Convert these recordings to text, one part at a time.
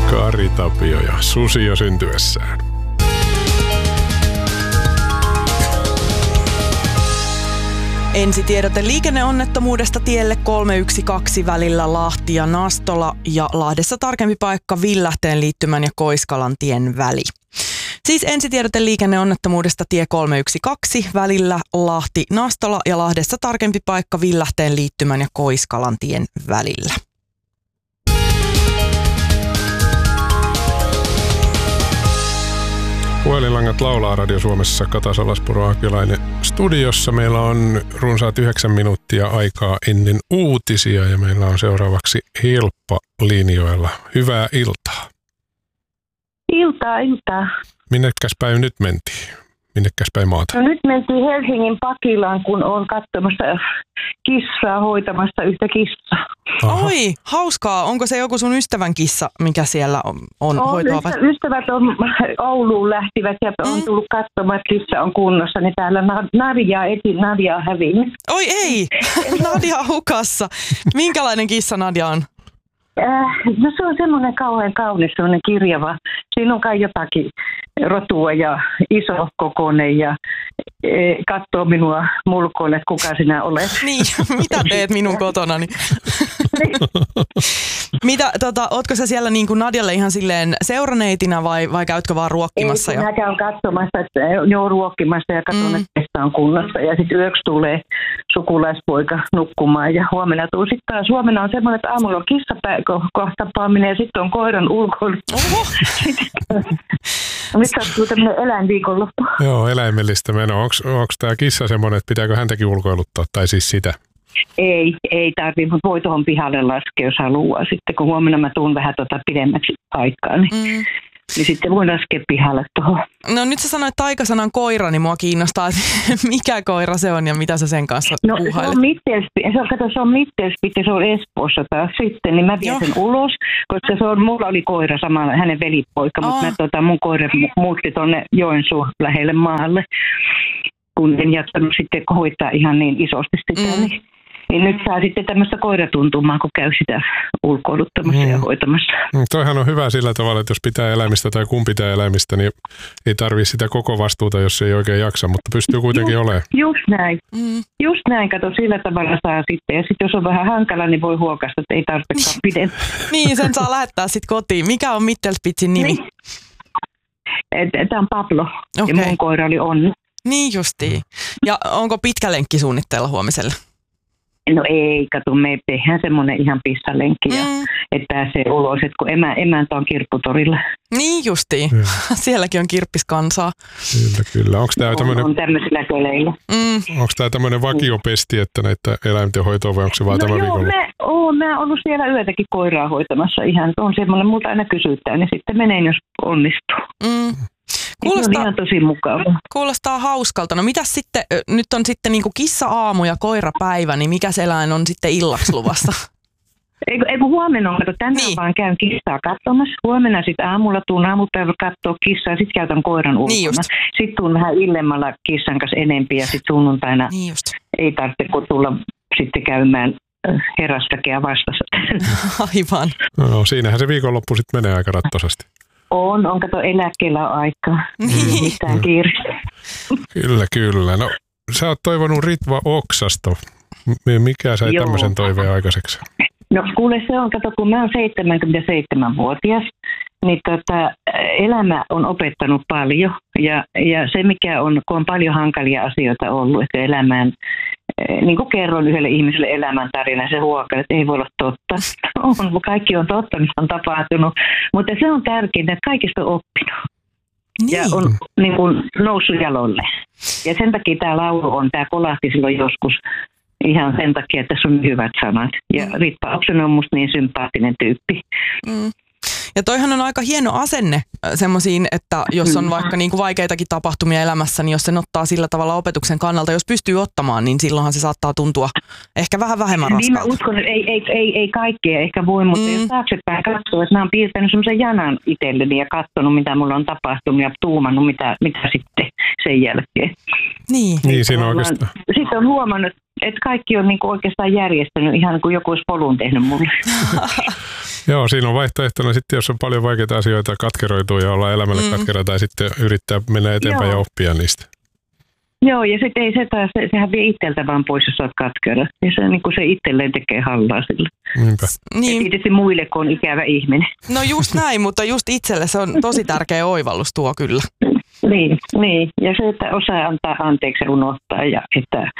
Kari Tapio ja susi jo syntyessään. Ensitiedote liikenneonnettomuudesta tielle 312 välillä Lahti ja Nastola ja Lahdessa tarkempi paikka Villähteen liittymän ja Koiskalan tien väli. Siis ensitiedote liikenneonnettomuudesta tie 312 välillä Lahti, Nastola ja Lahdessa tarkempi paikka Villähteen liittymän ja Koiskalan tien välillä. Puhelinlangat laulaa Radio Suomessa. Kata Salaspuro-Akilainen studiossa. Meillä on runsaat 9 minuuttia aikaa ennen uutisia ja meillä on seuraavaksi Hilppa linjoilla. Hyvää iltaa. Iltaa. Minnekäs päin nyt mentiin? Minnekäs päin maata? No nyt mentiin Helsingin Pakilaan, kun on katsomassa kissaa, hoitamassa yhtä kissaa. Aha. Oi, hauskaa. Onko se joku sun ystävän kissa, mikä siellä on hoitoa? Ystävät on Ouluun lähtivät ja on tullut katsomaan, että kissa on kunnossa. Niin täällä Nadia on hävinnyt. Oi ei, Nadia on hukassa. Minkälainen kissa Nadia on? No se on semmoinen kauhean kaunis, semmoinen kirjava. Siinä on kai jotakin rotua ja iso kokoinen ja katsoo minua mulkoille, että kuka sinä olet. Niin, mitä teet minun kotonani? Ootko sä siellä niin kuin Nadialle ihan silleen seuraneitina vai käytkö vaan ruokkimassa? Mä käyn katsomassa, että joo ruokkimassa ja katson, että kestä on kunnossa. Ja sitten yöksi tulee sukulaispoika nukkumaan ja huomenna tuu sitten taas. Huomenna on semmoinen, että aamulla on kissakohtapaaminen ja sitten on koiran ulkoilu. Nyt sattuu tämmöinen eläinviikonloppu. Joo, eläimellistä menoa. Onko tämä kissa semmoinen, että pitääkö häntäkin ulkoiluttaa tai siis sitä? Ei tarvitse, mutta voi tuohon pihalle laskea, jos haluaa. Sitten kun huomenna mä tuun vähän pidemmäksi aikaa, niin sitten voin laskea pihalle tuohon. No nyt sä sanoit taikasanan koira, niin mua kiinnostaa, että mikä koira se on ja mitä sä sen kanssa puuhailet. Se on Mittelspit ja se on Espoossa taas sitten, niin mä vien sen ulos, koska mulla oli koira samalla, hänen velipoika, mutta mun koira muutti tuonne Joensuun lähelle maalle, kun en jaksanut sitten hoitaa ihan niin isosti sitä, niin nyt saa sitten tämmöistä koiratuntumaa, kun käy sitä ulkoiluttamassa ja hoitamassa. Toihan on hyvä sillä tavalla, että jos pitää eläimistä tai kun pitää eläimistä, niin ei tarvitse sitä koko vastuuta, jos ei oikein jaksa, mutta pystyy kuitenkin olemaan. Just näin. Just näin, kato, sillä tavalla saa sitten. Ja sitten jos on vähän hankala, niin voi huokasta, että ei tarvitsekaan pidempään. Niin, sen saa lähettää sitten kotiin. Mikä on Mittelspitzin nimi? Tämä on Pablo ja mun koira oli Onni. Niin justiin. Ja onko pitkä lenkki suunnitteilla huomiselle? No ei, kato, me tehdään semmoinen ihan pissalenkki, että pääsee ulos, että kun emäntä on kirpputorilla. Niin justiin. Sielläkin on kirppiskansaa. Kyllä. Onko tämä tämmöinen... On tämmöisillä köleillä. Onko tämä tämmöinen vakiopesti, että näitä eläinten hoitoa vai onko se vaan tämä viikolla? Mä oon ollut siellä yötäkin koiraa hoitamassa ihan. On semmoinen, multa aina kysytään, niin sitten menen, jos onnistuu. Kuulostaa, on ihan tosi mukava. Kuulostaa hauskalta. No mitäs sitten, nyt on sitten niinku kissa-aamu ja koirapäivä, niin mikäs eläin on sitten illaksi luvassa? Eikö huomenna on, tänään vaan käyn kissaa katsomassa. Huomenna sitten aamulla tuun aamupäivällä katsoa kissaa ja sitten käytän koiran ulkona. Sitten tuun vähän illemmalla kissan kanssa enempi ja sitten sunnuntaina ei tarvitse kun tulla sitten käymään herrasväkeä vastassa. Aivan. No siinähän se viikonloppu sitten menee aika rattosasti. On kato eläkkeellä aikaa. Mitään kiirettä. Kyllä. No, sä oot toivonut Ritva Oksasto. Mikä sai tämmöisen toiveen aikaiseksi? No kuule se on, kato kun mä oon 77-vuotias, niin elämä on opettanut paljon. Ja se mikä on, kun on paljon hankalia asioita ollut, että elämään, niin kuin kerron yhdelle ihmiselle elämäntarina, se huokaa, että ei voi olla totta. Kaikki on totta, mitä on tapahtunut, mutta se on tärkeintä, että kaikista on oppinut. Niin. Ja on niin kuin noussut jalolle. Ja sen takia tämä laulu on, tämä kolahti silloin joskus ihan sen takia, että tässä on hyvät sanat. Ja Ritva Oksanen on musta niin sympaattinen tyyppi. Ja toihan on aika hieno asenne semmoisiin, että jos on vaikka niin kuin vaikeitakin tapahtumia elämässä, niin jos sen ottaa sillä tavalla opetuksen kannalta, jos pystyy ottamaan, niin silloinhan se saattaa tuntua ehkä vähän vähemmän raskalta. Niin mä uskon, että ei kaikkea ehkä voi, mutta jos taaksepäin katsoo, että mä oon piirtänyt semmoisen janan itselleni ja katsonut, mitä mulla on tapahtunut ja tuumannut, mitä sitten sen jälkeen. Niin siinä oikeastaan. Sitten on huomannut, että kaikki on niin kuin oikeastaan järjestänyt ihan niin kuin joku olisi polun tehnyt mulle. Joo, siinä on vaihtoehtona sitten, jos on paljon vaikeita asioita, katkeroituu ja olla elämälle katkera tai sitten yrittää mennä eteenpäin ja oppia niistä. Joo, ja sitten ei se taas, sehän vie itseltä vaan pois, jos olet katkera. Ja se, niin kuin se itselleen tekee hallaa sille. Niinpä. Niin. Tietysti muille, kun on ikävä ihminen. No just näin, mutta just itselle se on tosi tärkeä oivallus tuo kyllä. Niin. Ja se, että osaa antaa anteeksi ja unohtaa. Ja että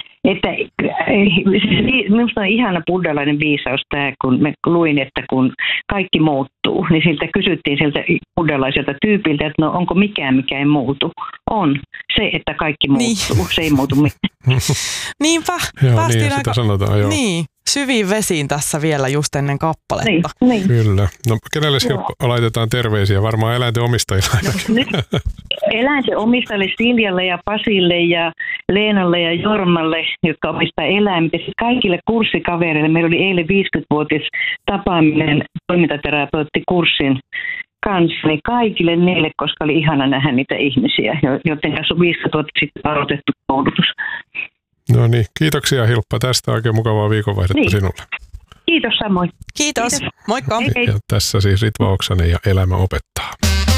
minusta on ihana buddhalainen viisaus tämä, kun mä luin, että kun kaikki muuttuu, niin siltä kysyttiin siltä buddhalaiselta tyypiltä, että no onko mikään, mikä ei muutu. On se, että kaikki muuttuu. Niin. Se ei muutu mitään. Niinpä. Joo, niin sitä sanotaan, joo. Niin. Syviin vesiin tässä vielä just ennen kappaletta. Niin. Kyllä. No kenelle laitetaan terveisiä? Varmaan eläinten omistajille ainakin. Eläinten omistajille Siljalle ja Pasille ja Leenalle ja Jormalle, jotka omistaa eläimiä. Sitten kaikille kurssikavereille. Meillä oli eilen 50-vuotis tapaaminen toimintaterapeuttikurssin kanssa, niin kaikille niille, koska oli ihana nähdä niitä ihmisiä, joten kanssa on 50 vuotta sitten aloitettu koulutus. No niin, kiitoksia Hilppa tästä. Oikein mukavaa viikonvaihdetta sinulle. Kiitos samoin. Kiitos. Moikka. Hei. Ja tässä siis Ritva Oksanen ja Elämä opettaa.